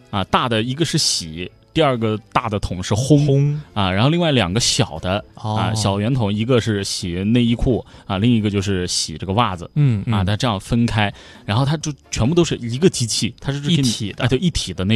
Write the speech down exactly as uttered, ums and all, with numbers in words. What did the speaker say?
啊，大的一个是洗，第二个大的桶是烘烘啊，然后另外两个小的、 哦、 啊小圆筒，一个是洗内衣裤啊，另一个就是洗这个袜子。 嗯嗯啊，它这样分开，然后它就全部都是一个机器，它是一体的啊，对，一体的那